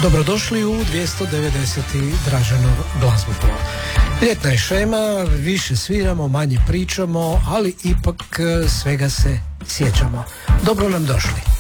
Dobrodošli u 290. Draženov glazboplov. Ljetna je šema, više sviramo, manje pričamo, ali ipak svega se sjećamo. Dobro nam došli.